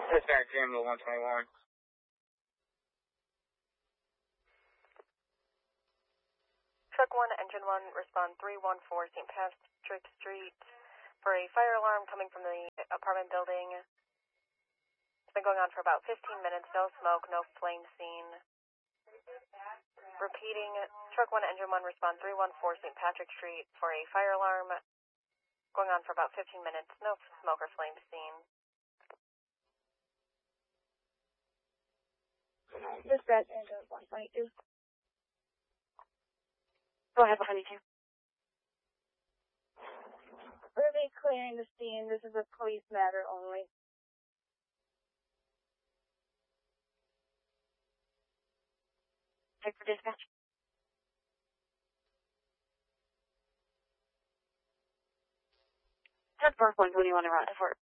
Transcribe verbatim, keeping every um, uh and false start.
Dispatch Jambo one twenty-one. Truck one, Engine one, respond three one four Saint Patrick Street for a fire alarm coming from the apartment building. It's been going on for about fifteen minutes, no smoke, no flame seen. Repeating, Truck one, Engine one, respond three one four Saint Patrick Street for a fire alarm going on for about fifteen minutes, no smoke or flame seen. Dispatch Engine one twenty-two. Go ahead, one twenty-two. We'll be clearing the scene. This is a police matter only. Check for dispatch. ten four one twenty-one around for